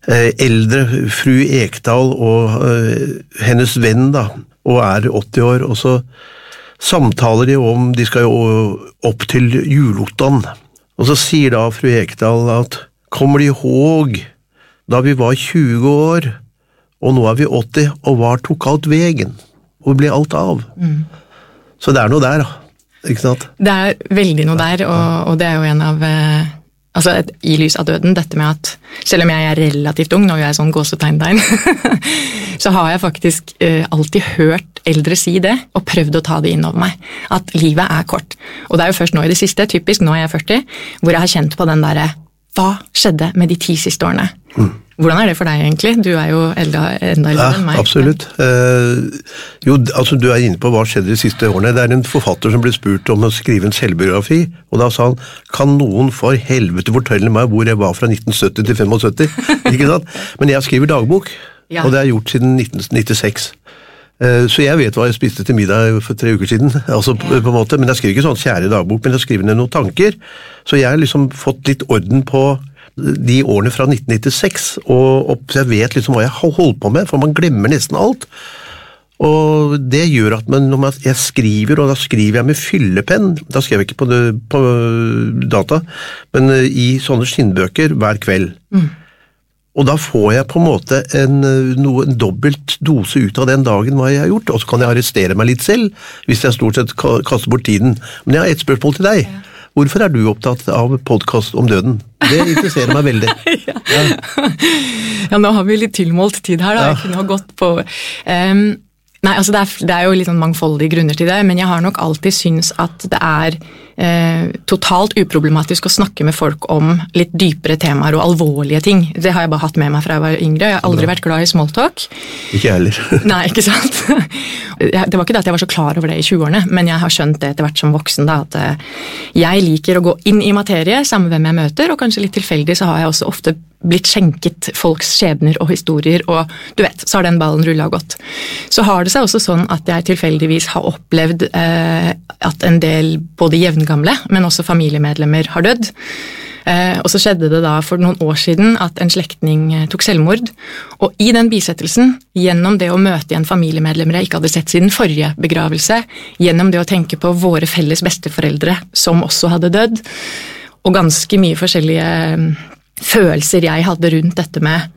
eldre fru Ekdal og hennes venn da, og 80 år, og så samtaler de om, de skal jo opp til julottan, og så sier da fru Ekdal at kommer de ihåg da vi var 20 år, og nå vi 80, og var tok alt vegen, og ble alt av. Så det noe der da, ikke sant? Det veldig noe der, og det jo en av... Altså, i lys av døden, dette med at selv om jeg relativt ung, når jeg sånn gåsetegn, så har jeg faktisk alltid hørt eldre si det, og prøvd å ta det inn over meg, at livet kort. Og det jo først nå i det siste, typisk nå jeg 40, hvor jeg har kjent på den der, hva skjedde med de 10 siste årene? Hvordan det for deg egentlig? Du jo enda eldre enn meg. Ja, absolutt. Jo, altså du inne på hva skjedde de siste årene. Det en forfatter som ble spurt om å skrive en selvbiografi, og da sa han, kan noen for helvete fortelle meg hvor jeg var fra 1970 til 75? Ikke sant? Men jeg skriver dagbok, og det gjort siden 1996. Så jeg vet hva jeg spiste til middag for 3 uker siden, altså på en måte, men jeg skriver ikke sånn kjære dagbok, men jeg skriver ned noen tanker, så jeg har liksom fått litt orden på de årene fra 1996, og jeg vet liksom hva jeg har holdt på med, for man glemmer nesten alt, og det gjør at når jeg skriver, og da skriver jeg med fyllepenn, da skriver jeg ikke på data, men i sånne skinnbøker hver kveld. Og da får jeg på en måte en dobbelt dose ut av den dagen hva jeg har gjort, og så kan jeg arrestere meg litt selv, hvis jeg stort sett kaster bort tiden. Men jeg har et spørsmål til deg. Hvorfor du opptatt av podcast om døden? Det interesserer meg veldig. Ja, nå har vi litt tilmålt tid her da. Jeg kunne ha gått på... Nei, altså det jo litt sånn mangfoldige grunner til det, men jeg har nok alltid syns at det totalt uproblematisk å snakke med folk om litt dypere temaer og alvorlige ting. Det har jeg bare hatt med meg fra jeg var yngre. Jeg har aldri vært glad i smalltalk. Ikke heller. Nei, ikke sant? Det var ikke det at jeg var så klar over det i 20-årene, men jeg har skjønt det etter hvert som voksen da, at jeg liker å gå inn i materie sammen med hvem jeg møter, og kanskje litt tilfeldig så har jeg også ofte blitt skjenket folks skjebner og historier, og du vet, så har den ballen rullet og gått. Så har det seg også sånn at jeg tilfeldigvis har opplevd at en del både jevngamle, men også familiemedlemmer har dødd. Og så skjedde det da for noen år siden at en slektning tok selvmord, og i den bisettelsen, gjennom det å møte igjen familiemedlemmer jeg ikke hadde sett siden forrige begravelse, gjennom det å tenke på våre felles besteforeldre som også hadde dødd, og ganske mye forskjellige følelser jeg hadde rundt dette med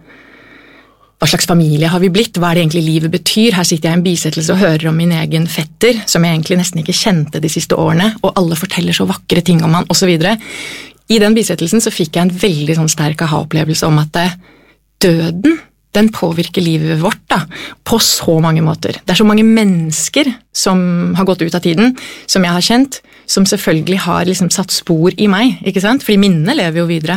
hva slags familie har vi blitt, hva det egentlig livet betyr. Her sitter jeg i en bisettelse og hører om min egen fetter, som jeg egentlig nesten ikke kjente de siste årene, og alle forteller så vakre ting om han, og så videre. I den bisettelsen så fikk jeg en veldig sånn sterk aha-opplevelse om at døden, den påvirker livet vårt da, på så mange måter. Det så mange mennesker som har gått ut av tiden, som jeg har kjent, som selvfølgelig har liksom satt spor i meg, ikke sant? Fordi minnene lever jo videre.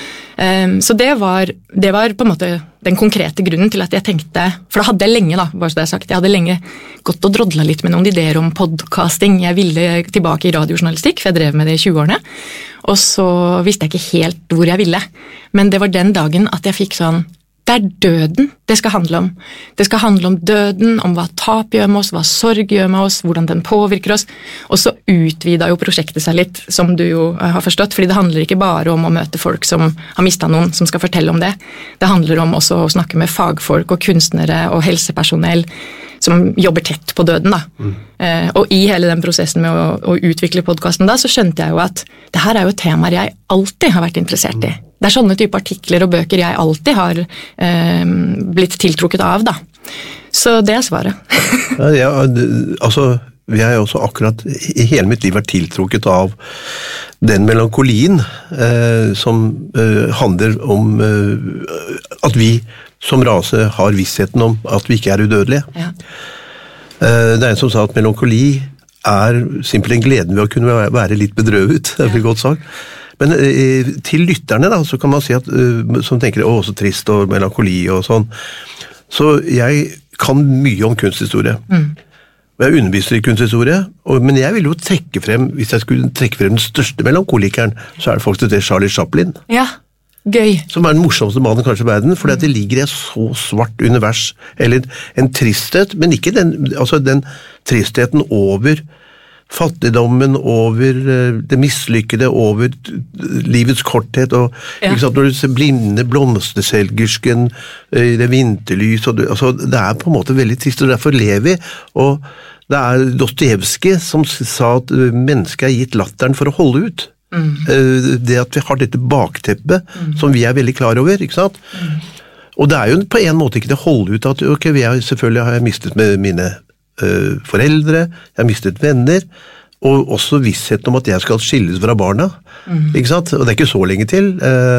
Så det var på en måte den konkrete grunnen til at jeg tenkte, for da hadde jeg lenge da, bare så det sagt, jeg hadde lenge gått og drodlet litt med noen ideer om podcasting. Jeg ville tilbake i radiojournalistikk, for jeg drev med det i 20-årene, og så visste jeg ikke helt hvor jeg ville. Men det var den dagen at jeg fikk sånn, det døden det skal handle om. Det skal handle om døden, om hva tap gjør med oss, hva sorg gjør med oss, hvordan den påvirker oss. Og så utvidet jo prosjektet seg litt, som du jo har forstått, fordi det handler ikke bare om å møte folk som har mistet noen, som skal fortelle om det. Det handler om også å snakke med fagfolk og kunstnere og helsepersonell som jobber tett på døden da. Og i hele den prosessen med å utvikle podcasten da, så skjønte jeg jo at det her jo temaer jeg alltid har vært interessert i. Det sånne type artikler og bøker jeg alltid har blitt tiltrukket av da. Så det svaret. Altså, vi har jo også akkurat i hele mitt liv vært tiltrukket av den melankolien som handler om at vi som rase har vissheten om at vi ikke udødelige. Ja. Det en som sa at melankoli simpelthen gleden ved å kunne være litt bedrøvet, det vel godt sagt. Men til lytterne da, så kan man si at, som tenker, så trist og melankoli og sånn, så jeg kan mye om kunsthistorie. Jeg underviser i kunsthistorie, men jeg vil jo trekke frem, hvis jeg skulle trekke frem den største melankolikeren, så det faktisk det Charlie Chaplin. Ja, gøy. Som den morsomste mannen kanskje i verden, fordi at det ligger i et så svart univers, eller en tristhet, men ikke den tristheten over fattigdommen, over det mislykkede, over livets korthet, og ikke sant, når du ser blinde blomsterselgersken i det vinterlys, og altså, det på en måte veldig trist, og derfor lever vi, og det Dostojevskij som sa at mennesket gitt latteren for å holde ut. Det at vi har dette bakteppet som vi veldig klar over, ikke sant? Og det jo på en måte ikke det holde ut at ok, selvfølgelig har jeg mistet med mine foreldre, jeg har mistet venner, og også vissheten om at jeg skal skilles fra barna, ikke sant? Og det ikke så lenge til.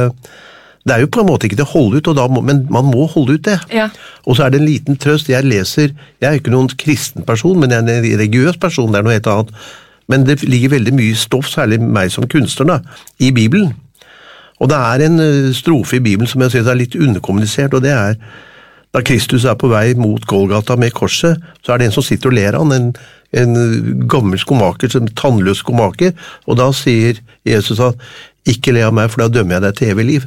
Det jo på en måte ikke det holde ut, men man må holde ut det. Ja. Og så det en liten trøst, jeg ikke noen kristen person, men jeg en religiøs person, det noe helt annet. Men det ligger veldig mye stoff, særlig meg som kunstner, da, i Bibelen. Og det en strofe i Bibelen som jeg synes litt underkommunisert, og det da Kristus på vei mot Golgata med korset, så det en som sitter og ler av han, en gammel skomaker, en tannløs skomaker, og da sier Jesus at ikke le av meg, for da dømmer jeg deg til evig liv.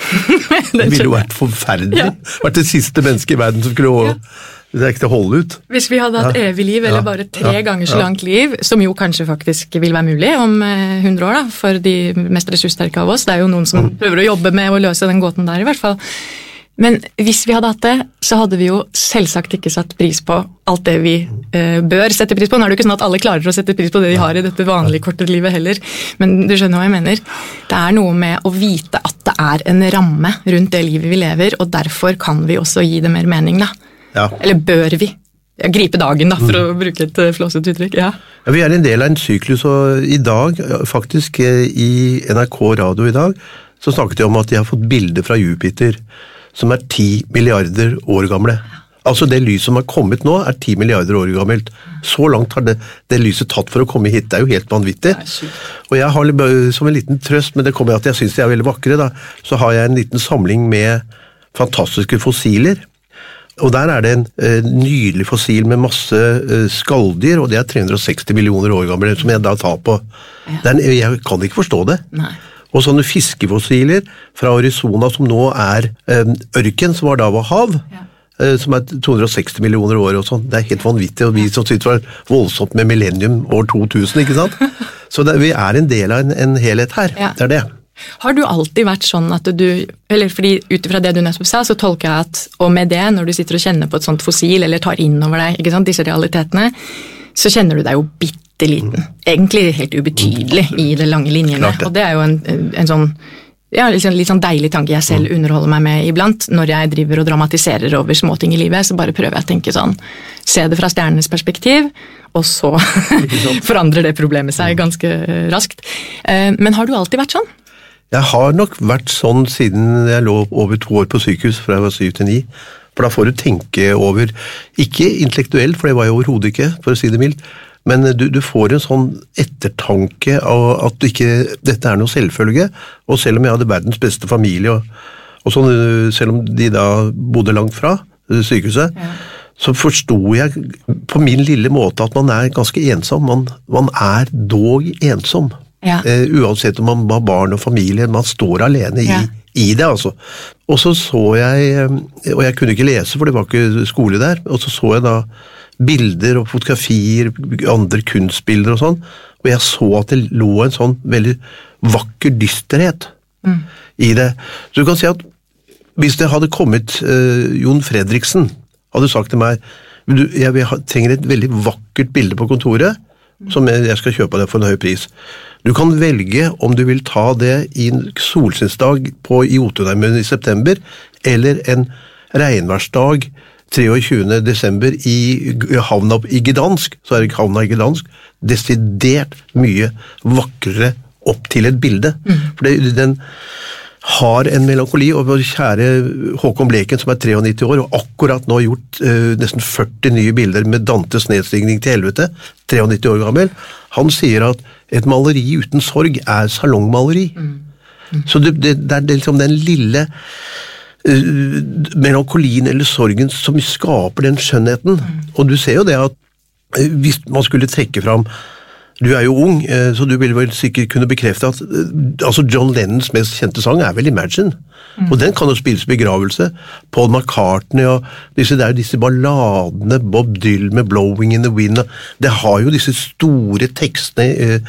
Det ville jo vært forferdelig. Vært det siste mennesket i verden som skulle det ikke til å holde ut. Hvis vi hadde hatt evig liv, eller bare 3 ganger så langt liv, som jo kanskje faktisk vil være mulig om 100 år da, for de mest ressurssterke av oss, det jo noen som prøver å jobbe med å løse den gåten der i hvert fall. Men hvis vi hadde hatt det, så hadde vi jo selvsagt ikke satt pris på alt det vi bør sette pris på. Nå det jo ikke sånn at alle klarer å sette pris på det de har i dette vanlige korte livet heller, men du skjønner hva jeg mener. Det noe med å vite at det en ramme rundt det livet vi lever, og derfor kan vi også gi det mer mening, da. Ja. Eller bør vi? Gripe dagen, da, for å bruke et flåset uttrykk. Ja, vi en del av en syklus, og i dag, faktisk i NRK Radio i dag, så snakket de om at de har fått bilder fra Jupiter, som 10 milliarder år gamle. Altså det lyset som har kommet nå 10 milliarder år gammelt. Så langt har det lyset tatt for å komme hit. Det jo helt vanvittig. Og jeg har som en liten trøst, men det kommer at jeg synes de veldig vakre, da, så har jeg en liten samling med fantastiske fossiler. Og der det en nydelig fossil med masse skalldyr, og det 360 millioner år gamle, som jeg da tar på. Jeg kan ikke forstå det. Nei. Og sånne fiskefossiler fra Arizona som nå ørken, som da var hav, som 260 millioner år og sånn. Det helt vanvittig, og vi som synes det var voldsomt med millennium år 2000, ikke sant? Så vi en del av en helhet her, det det. Har du alltid vært sånn at eller fordi utifra det du nettopp sa, så tolker jeg at, og med det, når du sitter og kjenner på et sånt fossil, eller tar inn over deg, ikke sant, disse realitetene, så kjenner du deg jo bitteliten. Egentlig helt ubetydelig i det lange linjene. Og det jo en sånn, litt sånn deilig tanke jeg selv underholder meg med iblant, når jeg driver og dramatiserer over småting i livet, så bare prøver jeg å tenke sånn, se det fra stjernenes perspektiv, og så forandrer det problemet seg ganske raskt. Men har du alltid vært sånn? Jeg har nok vært sånn siden jeg lå over 2 år på sykehus, fra jeg var 7 til 9. For da får du tenke over, ikke intellektuelt, for det var jeg overhodet ikke, for å si det mildt, men du får en sånn ettertanke av at dette noe selvfølge, og selv om jeg hadde verdens beste familie, og sånn, selv om de da bodde langt fra sykehuset, så forstod jeg på min lille måte at man ganske ensom, man dog ensom. Ja. Uansett om man har barn og familie, man står alene i det, altså. Og så jeg, og jeg kunne ikke lese, for det var ikke skole der, og så jeg da bilder og fotografier, andre kunstbilder og sånn, og jeg så at det lå en sånn veldig vakker dysterhet i det. Så du kan si at hvis det hadde kommet Jon Fredriksen, hadde sagt til meg, jeg trenger et veldig vakkert bilde på kontoret, som jeg skal kjøpe av deg for en høy pris. Du kan velge om du vil ta det i en solskinnsdag i Jotunheimen i september, eller en regnværsdag 23. desember i havna i Gdansk, så det havna i Gdansk, desidert mye vakrere opp til et bilde. For den har en melankoli, og kjære Håkon Bleken, som 93 år, og akkurat nå har gjort nesten 40 nye bilder med Dantes nedstigning til helvete, 93 år gammel, han sier at et maleri uten sorg salongmaleri. Så det liksom den lille melankolien eller sorgen som skaper den skjønnheten. Og du ser jo det at hvis man skulle trekke fram Du jo ung, så du vil vel sikkert kunne bekrefte at altså John Lennons mest kjente sang vel Imagine. Og den kan jo spilles begravelse. Paul McCartney og disse balladene, Bob Dylan med Blowing in the Wind. Det har jo disse store tekstene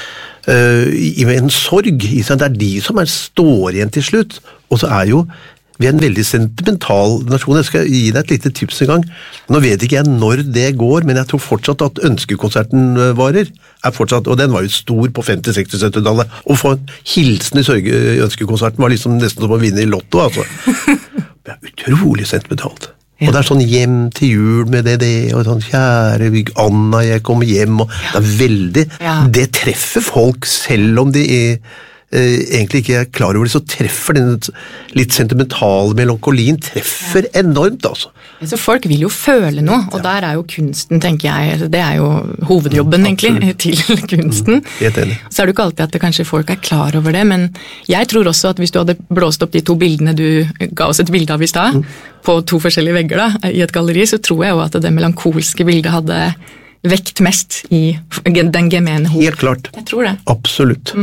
med en sorg i seg. Det de som står igjen til slutt. Og så jo vi en veldig sentimental nasjon. Jeg skal gi deg et lite tips en gang. Nå vet ikke jeg når det går, men jeg tror fortsatt at ønskekonserten varer. Fortsatt, og den var jo stor på 50-, 60-, 70-tallet. Å få en hilsen i ønskekonserten var liksom nesten som å vinne i lotto, altså. Det utrolig sentimentalt. Ja. Og det sånn hjem til jul med det, og sånn kjære Anna, jeg kommer hjem, og det veldig, det treffer folk selv om de egentlig ikke klar over det, så treffer den litt sentimentale melankolien, treffer enormt, altså. Så folk vil jo føle noe, og der jo kunsten, tenker jeg, det jo hovedjobben egentlig til kunsten. Helt enig. Så det jo ikke alltid at kanskje folk klar over det, men jeg tror også at hvis du hadde blåst opp de 2 bildene du ga oss et bilde av i sted, på 2 forskjellige vegger da, i et galleri, så tror jeg jo at det melankolske bildet hadde vekt mest i den gemene hod. Helt klart. Jeg tror det. Absolutt.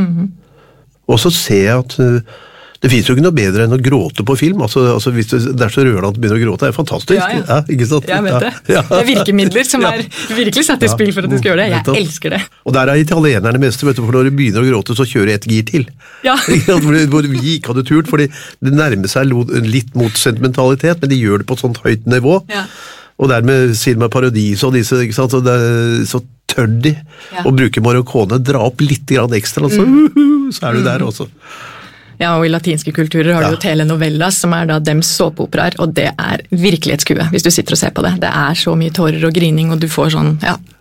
Og så ser jeg at det finnes jo ikke noe bedre enn å gråte på film. Altså hvis det så rørende at du begynner å gråte, det fantastisk. Ja, ikke sant? Jeg vet det. Det virkemidler som virkelig satt i spill for at du skal gjøre det. Jeg elsker det. Og der italienerne mest, vet du, for når du begynner å gråte, så kjører et gir til. Ja. Hvor vi ikke hadde turt, fordi det nærmer seg litt mot sentimentalitet, men de gjør det på et sånt høyt nivå. Ja. Og dermed Silma Paradis og disse, ikke sant, så tør de å bruke Morricone, dra opp litt grann ekstra, så du der også. Ja, og i latinske kulturer har du jo telenovelas, som da dems såpeoperaer, og det virkelig et skue, hvis du sitter og ser på det. Det så mye tårer og grining, og du får sånn,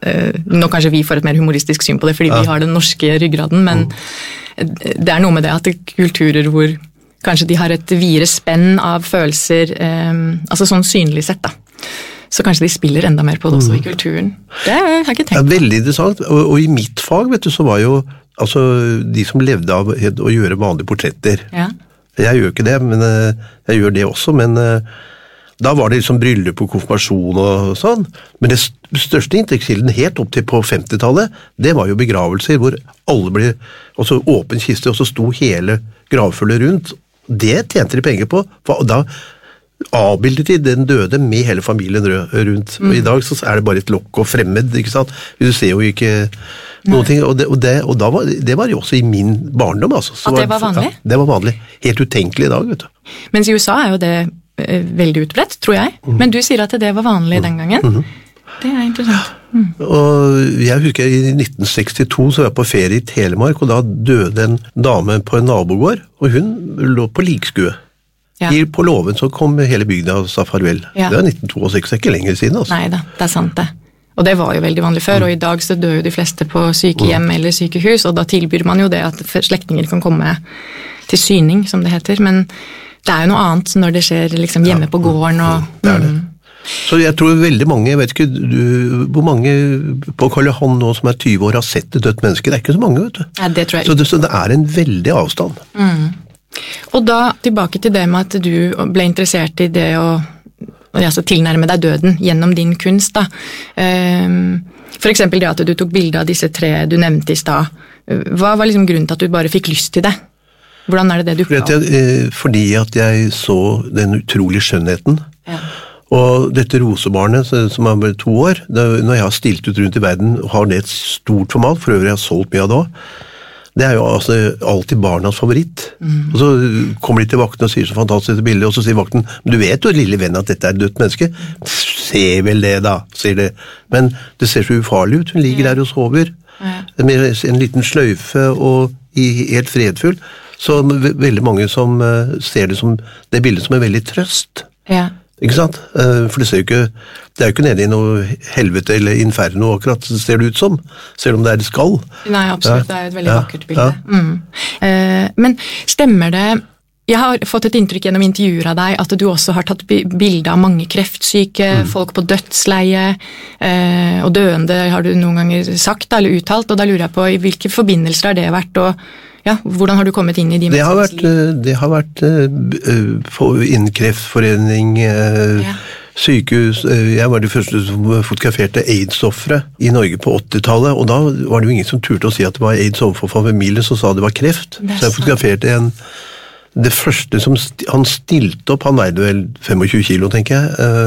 nå kanskje vi får et mer humoristisk syn på det, fordi vi har den norske ryggraden, men det noe med det at kulturer hvor kanskje de har et videre spenn av følelser, altså sånn synlig sett da. Så kanskje de spiller enda mer på det også i kulturen. Det har jeg ikke tenkt på. Det veldig interessant, og i mitt fag, vet du, så var jo altså de som levde av å gjøre vanlige portretter. Ja. Jeg gjør ikke det, men jeg gjør det også, men da var det liksom bryllup og konfirmasjon og sånn. Men det største inntektskilden helt opp til på 50-tallet, det var jo begravelser hvor alle ble, altså åpen kiste, og så sto hele gravfølget rundt. Det tjente de penger på, for da avbildet de den døde med hele familien rundt. Og i dag så det bare et lokk og fremmed, ikke sant? Du ser jo ikke noen ting, og det var jo også i min barndom, altså. Så at det var vanlig? Ja, det var vanlig. Helt utenkelig i dag, vet du. Mens i USA jo det veldig utbredt, tror jeg. Men du sier at det var vanlig den gangen. Det interessant. Og jeg husker i 1962 så var jeg på ferie i Telemark, og da døde en dame på en nabogård, og hun lå på likskue. Ja. På låven så kom hele bygda og sa farvel. Ja. Det var 1962, ikke lenger siden. Altså. Neida, det sant det. Og det var jo veldig vanlig før, og i dag så dør jo de fleste på sykehjem eller sykehus, og da tilbyr man jo det at slektninger kan komme til syning, som det heter, men det jo noe annet når det skjer liksom hjemme på gården. Og, det det. Så jeg tror veldig mange, jeg vet ikke hvor mange på Karl Johan nå som 20 år har sett et dødt menneske, det ikke så mange, vet du. Ja, det tror jeg. Så det en veldig avstand. Og da tilbake til det med at du ble interessert i det å tilnærme deg døden gjennom din kunst da. For eksempel det at du tok bilde av disse 3 du nevnte i sted. Hva var liksom grunnen til at du bare fikk lyst til det? Hvordan det du Fordi at jeg så den utrolige skjønnheten. Ja. Og dette rosebarnet, som bare 2 år, når jeg har stilt ut rundt i verden, har det et stort format, for øvrig jeg har solgt mye av det også. Det jo altså alltid barnas favoritt. Og så kommer de til vakten og sier så fantastisk bilde, og så sier vakten, men du vet jo, lille venn, at dette et dødt menneske. Se vel det da, sier det. Men det ser så ufarlig ut, hun ligger der og sover. Med en liten sløyfe og helt fredfull. Så veldig mange som ser det som det bildet som en veldig trøst. Ja. Ikke sant? For det ser jo ikke, det jo ikke nede i noe helvete eller inferno akkurat, ser det ut som, selv om det et skall. Nei, absolutt, det jo et veldig vakkert bilde. Ja. Men stemmer det, jeg har fått et inntrykk gjennom intervjuer av deg, at du også har tatt bilde av mange kreftsyke, folk på dødsleie, og døende har du noen ganger sagt eller uttalt, og da lurer jeg på, i hvilke forbindelser har det vært, og ja, hvordan har du kommet inn i de menneskers liv? Det har vært innen kreftforening, sykehus. Jeg var de første som fotograferte AIDS-offere i Norge på 80-tallet, og da var det jo ingen som turte å si at det var AIDS overfor familien, som sa det var kreft. Så jeg fotograferte det første som han stilte opp, han veide vel 25 kilo, tenker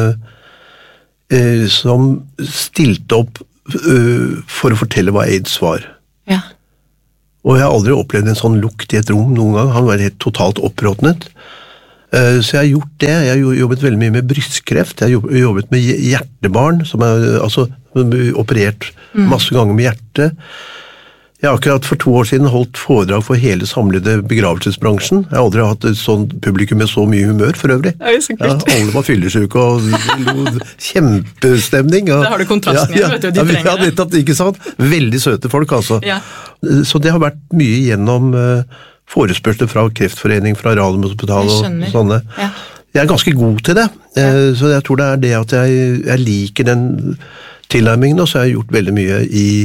jeg, som stilte opp for å fortelle hva AIDS var. Ja. Og jeg har aldri opplevd en sånn lukt i et rom noen gang. Han var helt totalt oppråtnet. Så jeg har gjort det. Jeg har jobbet veldig mye med brystkreft. Jeg har jobbet med hjertebarn, som altså operert masse ganger med hjertet. Jeg har akkurat for 2 år siden holdt foredrag for hele samlede begravelsesbransjen. Jeg har aldri hatt et sånt publikum med så mye humør for øvrig. Det er jo så kult. Ja, alle var fyllesyke og kjempestemning. Da har du kontrasten igjen, vet du, de trenger det. Nettopp, ikke sant? Veldig søte folk, altså. Ja. Så det har vært mye gjennom forespørsler fra Kreftforeningen, fra Radiumhospitalet og sånne. Ja. Jeg er ganske god til det, så jeg tror det er det at jeg liker den tilnærmingen, og så har jeg gjort veldig mye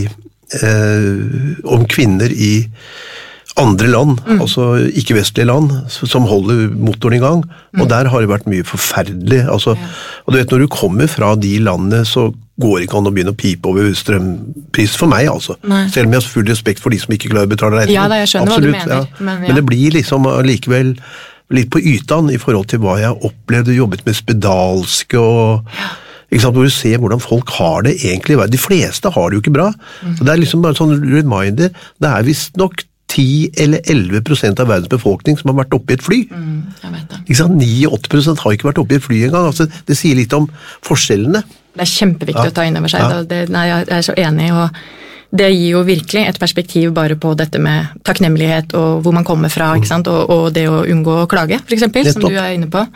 om kvinner i andre land, altså ikke-vestlige land, som holder motoren i gang, og der har det vært mye forferdelig, altså, og du vet, når du kommer fra de landene, så går ikke an å begynne å pipe over strømpris for meg, altså. Nei. Selv om jeg har full respekt for de som ikke klarer å betale regningen. Ja, jeg skjønner absolutt, hva du mener. Ja. Men det blir liksom likevel litt på ytan i forhold til hva jeg har opplevd og jobbet med spedalske og ikke sant, hvor du ser hvordan folk har det egentlig. De fleste har det jo ikke bra. Så det er liksom bare en sånn reminder. Det er visst nok 10 eller 11% av verdens befolkning som har vært oppe i et fly. Jeg vet det. Ikke sant? 9-8% har ikke vært oppe i et fly engang. Altså, det sier litt om forskjellene. Det er kjempeviktig å ta inn over seg. Jeg er så enig, og det gir jo virkelig et perspektiv bare på dette med takknemlighet og hvor man kommer fra, ikke sant? Og det å unngå å klage, for eksempel, som du er inne på.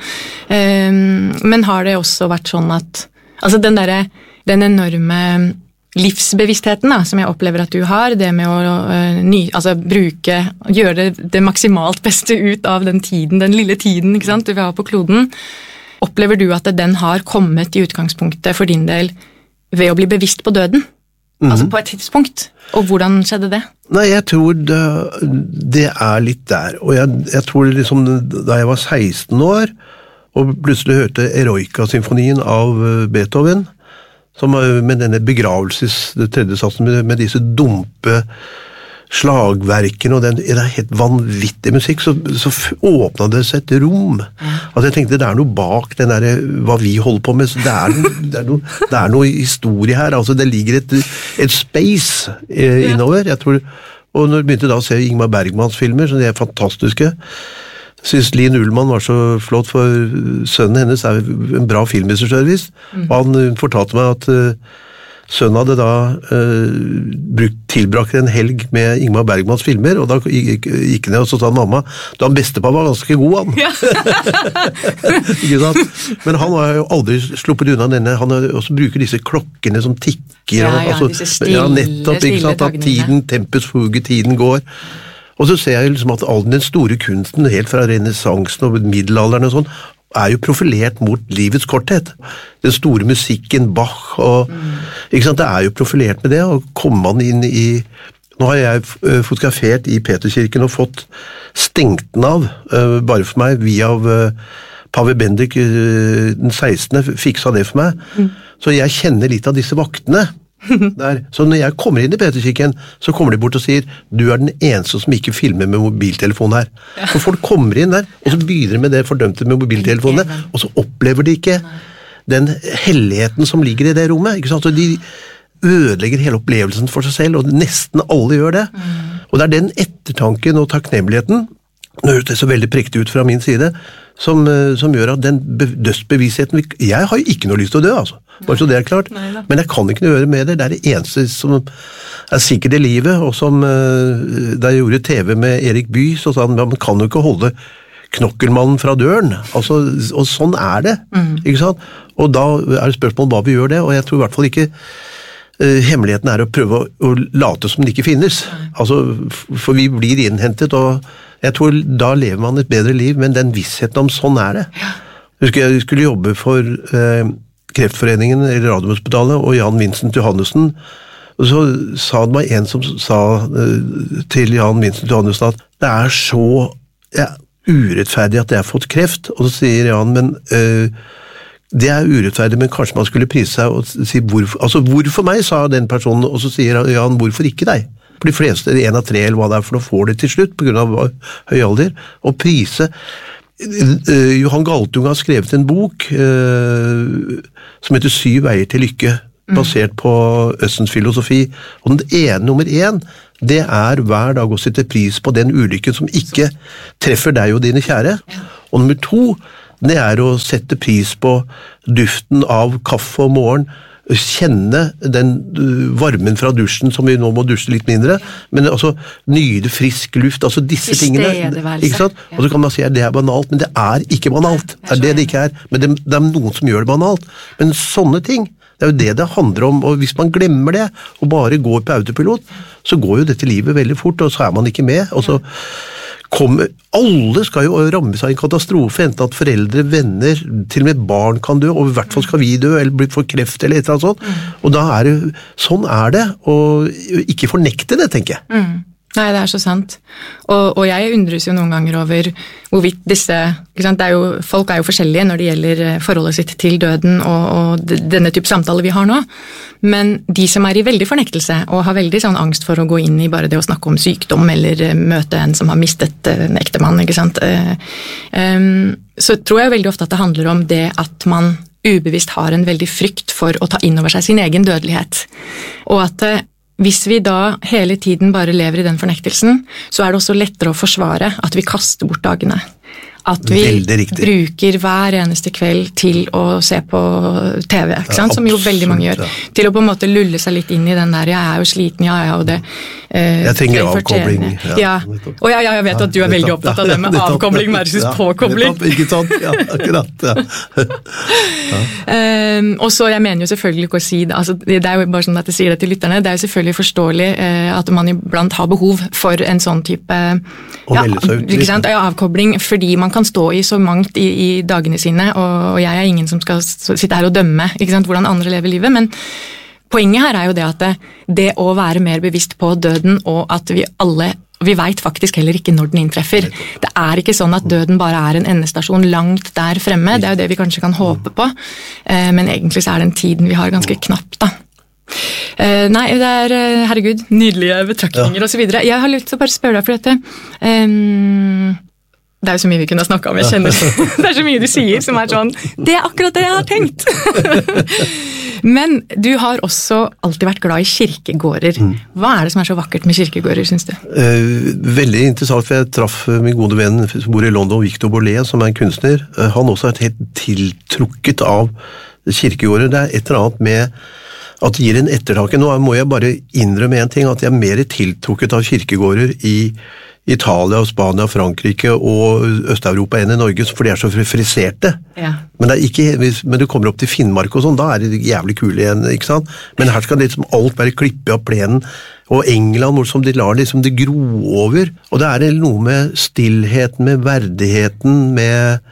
Men har det også vært sånn at altså den enorme livsbevisstheten da, som jeg opplever at du har, det med å gjøre det maksimalt beste ut av den lille tiden, ikke sant, du vil ha på kloden. Opplever du at den har kommet i utgangspunktet for din del ved å bli bevisst på døden? Altså på et tidspunkt? Og hvordan skjedde det? Nei, jeg tror det er litt der. Og jeg tror liksom, da jeg var 16 år, og plutselig hørte Eroica-symfonien av Beethoven, som med denne det tredje satsen med disse dumpe slagverkene, og det er helt vanvittig musikk, så åpnet det seg et rom. Altså jeg tenkte, det er noe bak den der, hva vi holder på med, så det er noe historie her, altså det ligger et space innover, jeg tror, og når jeg begynte da å se Ingmar Bergmans filmer, så de er fantastiske, synes Lin Ullmann var så flott, for sønnen hennes er en bra filmregissør, og han fortalte meg at sønnen hadde da tilbrakt en helg med Ingmar Bergmans filmer, og da gikk han ned og så sa mamma, da han bestepappa var ganske god, han. Ja. Ikke sant? Men han har jo aldri sluppet unna denne, han også bruker disse klokkene som tikker, disse stille tagningene. Tempus fuge, tiden går. Og så ser jeg liksom at all den store kunsten, helt fra renessansen og middelalderen og sånn, er jo profilert mot livets korthet. Den store musikken, Bach, og ikke sant, det er jo profilert med det, og kommer man inn i... Nå har jeg fotografert i Peterkirken og fått stengt den av, bare for meg, via Pave Bendik den 16. fiksa det for meg. Så jeg kjenner litt av disse vaktene der. Så når jeg kommer inn i Peterkirken, så kommer de bort og sier, du er den eneste som ikke filmer med mobiltelefon her. For folk kommer inn der, og så begynner de med det fordømte med mobiltelefonene, og så opplever de ikke den helligheten som ligger i det rommet, ikke sant? Så de ødelegger hele opplevelsen for seg selv, og nesten alle gjør det. Og det er den ettertanken og takknemligheten, nå høres det så veldig prektig ut fra min side, som gjør at den dødsbevisstheten, jeg har jo ikke noe lyst til å dø, altså. Bare så det er klart. Men jeg kan ikke gjøre med det. Det er det eneste som er sikkert i livet, og som da jeg gjorde TV med Erik Bye, så sa han, man kan jo ikke holde knokkelmannen fra døren. Altså, og sånn er det, ikke sant? Og da er det spørsmål hva vi gjør det, og jeg tror i hvert fall ikke hemmeligheten er å prøve å late som det ikke finnes. Altså, for vi blir innhentet, og jeg tror da lever man et bedre liv, men den vissheten om sånn er det. Jeg skulle jobbe for Kreftforeningen eller Radiumhospitalet og Jan Vincent Johannesen, og så sa det meg en som sa til Jan Vincent Johannesen at det er så urettferdig at jeg har fått kreft, og så sier Jan, men det urettferdig, men kanskje man skulle prise seg og si hvorfor, altså hvorfor meg, sa den personen, og så sier han hvorfor ikke deg? For de fleste, 1 av 3 eller hva det for da får det til slutt, på grunn av høy alder, og prise. Johan Galtung har skrevet en bok som heter 7 veier til lykke, basert på Østens filosofi, og den nummer 1, det hver dag å sette pris på den ulykken som ikke treffer deg og dine kjære, og nummer 2, det å sette pris på duften av kaffe om morgenen, kjenne den varmen fra dusjen, som vi nå må dusje litt mindre, men altså nyde frisk luft, altså disse tingene, ikke sant? Og så kan man si at det banalt, men det ikke banalt, det ikke men det noen som gjør det banalt, men sånne ting, det jo det handler om, og hvis man glemmer det, og bare går på autopilot, så går jo dette livet veldig fort, og så man ikke med, og så alle skal jo rammes av en katastrofe, enten at foreldre, venner, til og med barn kan dø, og i hvert fall skal vi dø, eller bli for kreft, eller et eller annet sånt, og da det, sånn det, og ikke fornekte det, tenker jeg. Nei, det så sant. Og jeg undres jo noen ganger over hvorvidt disse, ikke sant, folk jo forskjellige når det gjelder forholdet sitt til døden og denne type samtale vi har nå, men de som i veldig fornektelse og har veldig sånn angst for å gå inn i bare det å snakke om sykdom eller møte en som har mistet en ektemann, ikke sant, så tror jeg veldig ofte at det handler om det at man ubevisst har en veldig frykt for å ta inn over seg sin egen dødelighet, og at hvis vi da hele tiden bare lever i den fornektelsen, så det også lettere å forsvare at vi kaster bort dagene. At vi bruker hver eneste kveld til å se på TV, ikke sant? Som jo veldig mange gjør. Til å på en måte lulle seg litt inn i den der, jeg jo sliten, og det... jeg trenger avkobling. Og jeg vet at du veldig opptatt av det med avkobling versus påkobling. Ikke sant? Ja, akkurat. Og så jeg mener jo selvfølgelig ikke å si det, altså, det jo bare sånn at jeg sier det til lytterne, det jo selvfølgelig forståelig at man iblant har behov for en sånn type ikke sant? Avkobling, fordi man kan stå i så mangt i dagene sine, og jeg ingen som skal sitte her og dømme, ikke sant, hvordan andre lever livet, men poenget her jo det at det å være mer bevisst på døden, og at vi vet faktisk heller ikke når den inntreffer. Det ikke sånn at døden bare en endestasjon langt der fremme, det jo det vi kanskje kan håpe på, men egentlig så den tiden vi har ganske knapp da. Nei, det herregud, nydelige betraktninger og så videre. Jeg har lyst til å bare spørre deg for dette, det jo så mye vi kunne ha snakket om, jeg kjenner det så mye du sier som sånn, det akkurat det jeg har tenkt. Men du har også alltid vært glad i kirkegårder. Hva det som så vakkert med kirkegårder, synes du? Veldig interessant, for jeg traff min gode venn som bor i London, Victor Borlée, som en kunstner. Han også helt tiltrukket av kirkegårder. Det et eller annet med at det gir en ettertanke. Nå må jeg bare innrømme en ting, at jeg mer tiltrukket av kirkegårder i Italia, Spania, Frankrike og Øst-Europa enn i Norge, for de så friserte. Ja. Men men du kommer opp til Finnmark og sånn, da det jævlig kule igjen, ikke sant? Men her skal liksom alt være klippet av plenen, og England, hvor som de lar liksom det gro over, og det noe med stillheten, med verdigheten, med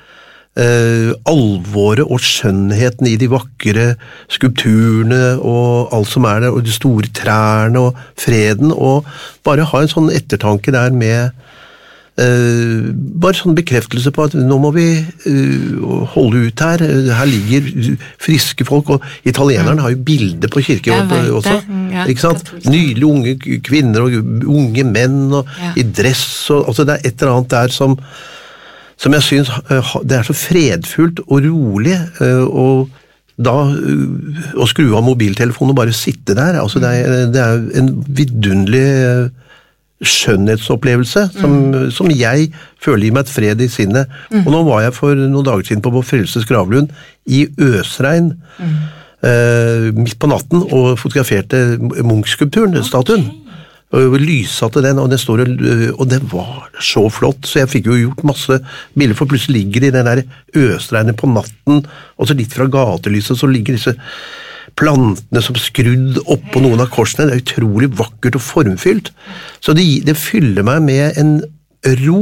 alvoret og skjønnheten i de vakre skulpturene og alt som der, og de store trærne og freden, og bare ha en sånn ettertanke der med bare sånn bekreftelse på at nå må vi holde ut her ligger friske folk, og italienerne har jo bilder på kirkegården også, ikke sant? Nydelige unge kvinner og unge menn og i dress, og altså det et eller annet der som jeg synes det så fredfullt og rolig, og da å skru av mobiltelefonen og bare sitte der, altså det en vidunderlig skjønnhetsopplevelse som jeg føler gir meg et fred i sinnet. Og nå var jeg for noen dager siden på Frelses gravlund i øsregn midt på natten og fotograferte Munch-skulpturen, statuen. Og lyssatte den, og den står og det var så flott, så jeg fikk jo gjort masse bilder, for plutselig ligger det i den der øsregnet på natten, og så litt fra gatelyset, så ligger disse plantene som skrudd opp på noen av korsene. Det utrolig vakkert og formfylt, så det fyller meg med en ro,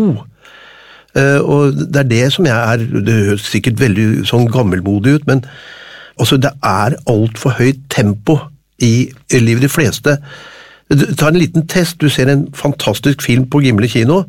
og det det som jeg det høres sikkert veldig sånn gammelmodig ut, men altså, det alt for høyt tempo i livet. De fleste Ta en liten test, du ser en fantastisk film på Gimle kino,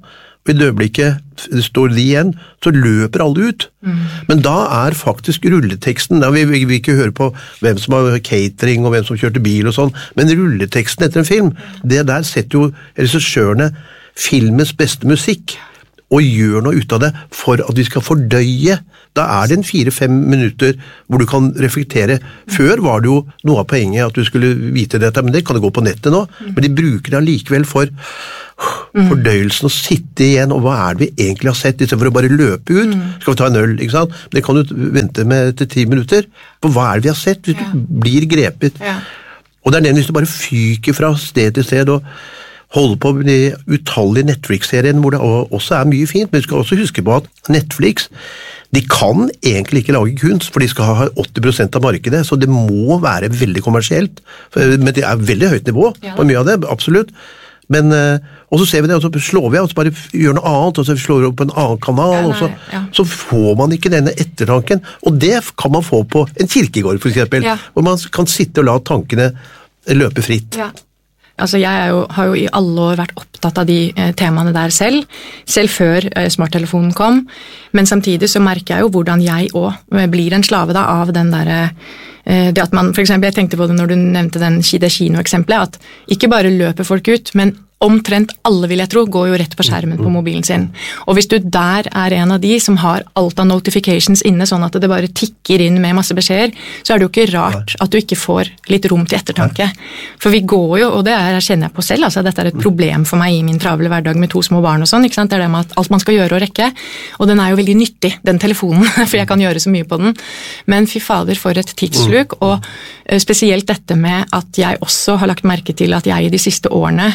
og i det øyeblikket det står de igjen, så løper alle ut. Men da faktisk rulleteksten, da vi ikke høre på hvem som har catering og hvem som kjørte bil og sånn, men rulleteksten etter en film, det der setter jo regissørene filmens beste musikk, og gjør noe ut av det for at vi skal fordøye. Da det en 4-5 minutter hvor du kan reflektere. Før var det jo noe av poenget at du skulle vite dette, men det kan det gå på nettet nå. Men de bruker det allikevel for fordøyelsen å sitte igjen, og hva det vi egentlig har sett, i stedet for å bare løpe ut. Skal vi ta en øl, ikke sant? Det kan du vente med til 10 minutter. På hva det vi har sett, hvis du blir grepet. Og det den hvis du bare fyker fra sted til sted, og holde på med de utallige Netflix-serien, hvor det også mye fint, men du skal også huske på at Netflix, de kan egentlig ikke lage kunst, for de skal ha 80% av markedet, så det må være veldig kommersielt, men det veldig høyt nivå på mye av det, absolutt. Men, og så ser vi det, og så slår vi av, og så bare gjør noe annet, og så slår vi opp på en annen kanal, og så får man ikke denne ettertanken, og det kan man få på en kirkegård, for eksempel, hvor man kan sitte og la tankene løpe fritt. Altså jeg har jo i alle år vært opptatt av de temaene der selv før smarttelefonen kom, men samtidig så merker jeg jo hvordan jeg også blir en slave da av den der, det at man, for eksempel jeg tenkte på det når du nevnte det kinoeksempelet, at ikke bare løper folk ut, men omtrent alle, vil jeg tro, går jo rett på skjermen på mobilen sin. Og hvis du der en av de som har alt av notifications inne, sånn at det bare tikker inn med masse beskjeder, så det jo ikke rart at du ikke får litt rom til ettertanke. For vi går jo, og det kjenner jeg på selv, altså dette et problem for meg i min travle hverdag med 2 små barn og sånn, ikke sant? Det det med at alt man skal gjøre og rekke, og den jo veldig nyttig, den telefonen, for jeg kan gjøre så mye på den. Men fy fader, for et tidsluk, og spesielt dette med at jeg også har lagt merke til at jeg i de siste årene,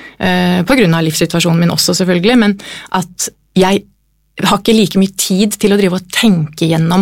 på grunn av livssituasjonen min også selvfølgelig, men at jeg har ikke like mye tid til å drive og tenke gjennom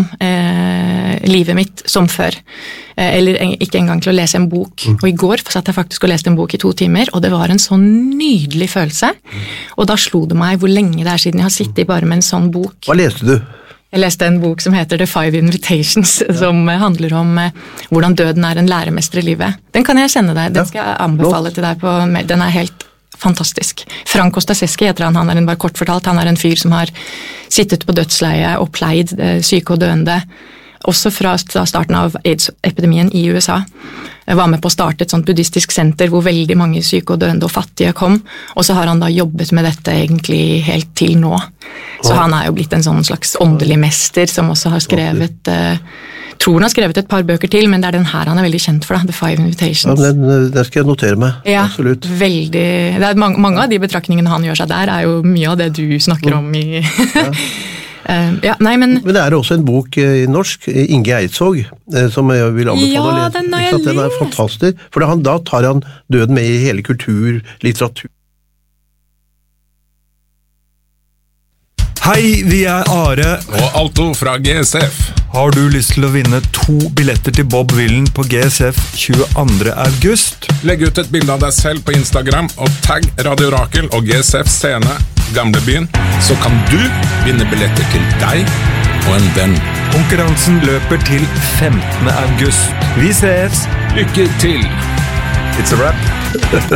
livet mitt som før, eller ikke engang til å lese en bok. Og i går satt jeg faktisk og leste en bok i 2 timer, og det var en sånn nydelig følelse, og da slo det meg hvor lenge det siden jeg har sittet bare med en sånn bok. Hva leste du? Jeg leste en bok som heter The 5 Invitations, som handler om hvordan døden en læremester i livet. Den kan jeg sende deg, den skal jeg anbefale til deg på, den helt fantastisk. Frank Ostaseski heter han en bare kort fortalt, han en fyr som har sittet på dødsleie og pleid syke og døende, også fra starten av AIDS-epidemien i USA. Jeg var med på å starte et sånt buddhistisk senter hvor veldig mange syke og døende og fattige kom, og så har han da jobbet med dette egentlig helt til nå. Så han jo blitt en sånn slags åndelig mester som også har skrevet tror han har skrevet et par bøker til, men det den her han veldig kjent for, da, The 5 Invitations. Ja, den skal jeg notere meg, absolutt. Veldig, det mange av de betraktningene han gjør seg der, jo mye av det du snakker om i... men det også en bok i norsk, Inge Eidsvåg, som jeg vil anbefale å lese. Den har jeg lest. Den fantastisk, for da tar han døden med i hele kultur, litteratur. Hei, vi Are og Alto fra GSF. Har du lyst til å vinne 2 billetter til Bob Villen på GSF 22. august? Legg ut et bilde av deg selv på Instagram og tagg Radio Rakel og GSF Scene Gamlebyen, så kan du vinne billetter til deg og en venn. Konkurransen løper til 15. august. Vi ses! Lykke til! It's a wrap.